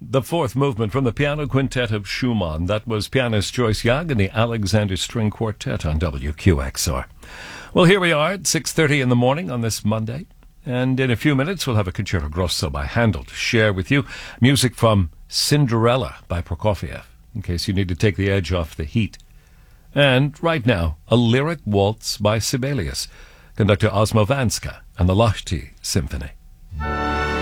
The fourth movement from the Piano Quintet of Schumann. That was pianist Joyce Young and the Alexander String Quartet on WQXR. Well, here we are at 6:30 in the morning on this Monday. And in a few minutes, we'll have a Concerto Grosso by Handel to share with you. Music from Cinderella by Prokofiev, in case you need to take the edge off the heat. And right now, a lyric waltz by Sibelius, conductor Osmo Vanska and the Lahti Symphony.